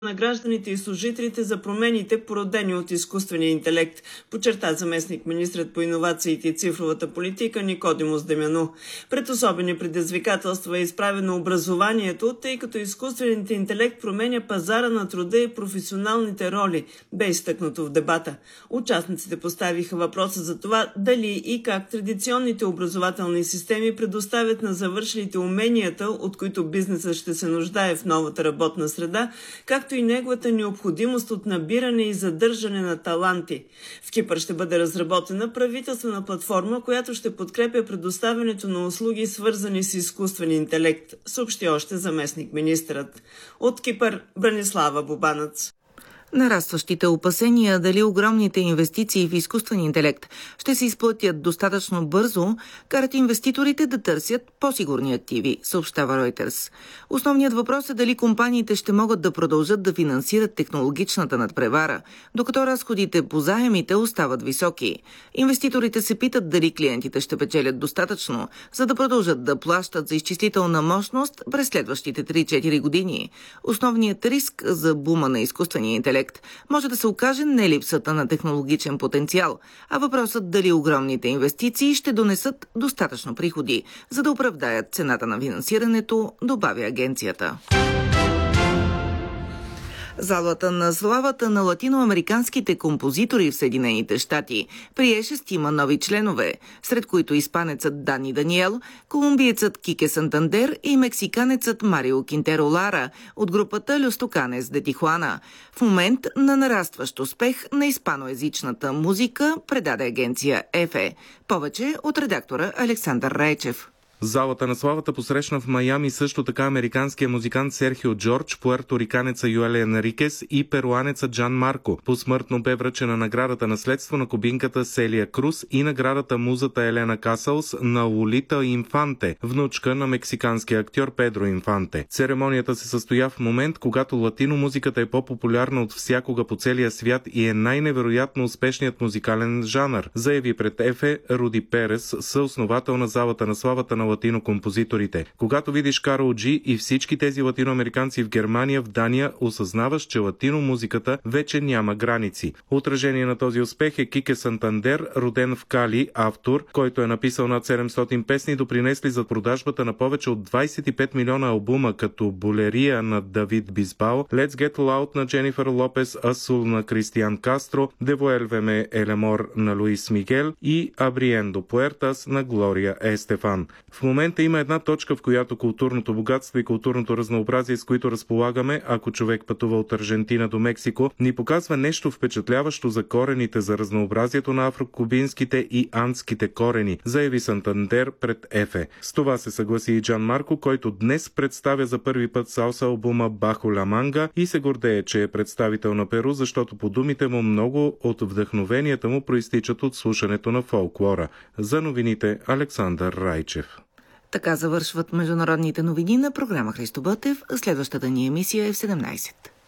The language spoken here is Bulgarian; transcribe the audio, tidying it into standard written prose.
на гражданите и служителите за промените, породени от изкуствения интелект, подчерта заместник-министрът по иновациите и цифровата политика Никодимос Демяну. Пред особени предизвикателства е изправено образованието, тъй като изкуственият интелект променя пазара на труда и професионалните роли, бе изтъкнато в дебата. Участниците поставиха въпроса за това дали и как традиционните образователни системи предоставят на завършилите уменията, от които бизнесът ще се нуждае в новата работна среда, както и неговата необходимост от набиране и задържане на таланти. В Кипър ще бъде разработена правителствена платформа, която ще подкрепя предоставянето на услуги, свързани с изкуствен интелект, съобщи още заместник-министърът. От Кипър Бранислава Бубанец. Нарастващите опасения дали огромните инвестиции в изкуствен интелект ще се изплатят достатъчно бързо, карат инвеститорите да търсят по-сигурни активи, съобщава Reuters. Основният въпрос е дали компаниите ще могат да продължат да финансират технологичната надпревара, докато разходите по заемите остават високи. Инвеститорите се питат дали клиентите ще печелят достатъчно, за да продължат да плащат за изчислителна мощност през следващите 3-4 години. Основният риск за бума на изкуствения интелект може да се окаже не липсата на технологичен потенциал, а въпросът дали огромните инвестиции ще донесат достатъчно приходи, за да оправдаят цената на финансирането, добавя агенцията. Залата на славата на латиноамериканските композитори в Съединените щати прие 6 нови членове, сред които испанецът Дани Даниел, колумбиецът Кике Сантандер и мексиканецът Марио Кинтеро Лара от групата Los Tucanes de Tijuana. В момент на нарастващ успех на испаноезичната музика, предаде агенция ЕФЕ. Повече от редактора Александър Райчев. Залата на славата посрещна в Майами също така американския музикант Серхио Джордж, пуерториканеца Юел Енрикес и перуанеца Джан Марко. Посмъртно бе връчена наградата наследство на кубинката Селия Круз и наградата музата Елена Касълс на Лолита Инфанте, внучка на мексиканския актьор Педро Инфанте. Церемонията се състоя в момент, когато латино музиката е по-популярна от всякога по целия свят и е най-невероятно успешният музикален жанр, заяви пред ЕФЕ Руди Перес, съосновател на Залата на славата на латино-композиторите. Когато видиш Карол Джи и всички тези латиноамериканци в Германия, в Дания, осъзнаваш, че латино-музиката вече няма граници. Отражение на този успех е Кике Сантандер, роден в Кали, автор, който е написал над 700 песни, допринесли за продажбата на повече от 25 милиона албума, като Болерия на Давид Бисбао, Let's Get Loud на Дженифър Лопес, Асул на Кристиан Кастро, Девуелвеме Елемор на Луис Мигел и Абриендо Пуертас на Глория Естефан. В момента има една точка, в която културното богатство и културното разнообразие, с които разполагаме, ако човек пътува от Аржентина до Мексико, ни показва нещо впечатляващо за корените, за разнообразието на афрокубинските и андските корени, заяви Сантандер пред ЕФЕ. С това се съгласи и Джан Марко, който днес представя за първи път салса албума Бахо Ла Манга и се гордее, че е представител на Перу, защото по думите му много от вдъхновенията му проистичат от слушането на фолклора. За новините Александър Райчев. Така завършват международните новини на програма Христо Ботев. Следващата ни емисия е в 17.